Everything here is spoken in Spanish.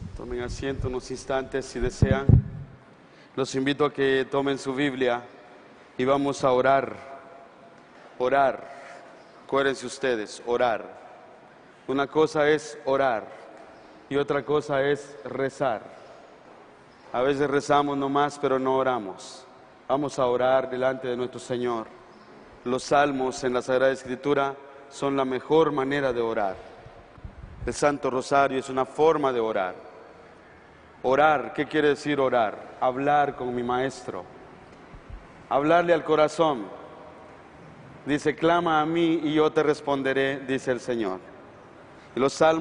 Tomen asiento unos instantes si desean. Los invito a que tomen su Biblia y vamos a orar. Orar. Acuérdense ustedes, orar. Una cosa es orar y otra cosa es rezar. A veces rezamos nomás, pero no oramos. Vamos a orar delante de nuestro Señor. Los salmos en la Sagrada Escritura son la mejor manera de orar. El Santo Rosario es una forma de orar. Orar, ¿qué quiere decir orar? Hablar con mi Maestro. Hablarle al corazón. Dice, clama a mí y yo te responderé, dice el Señor. Y los salmos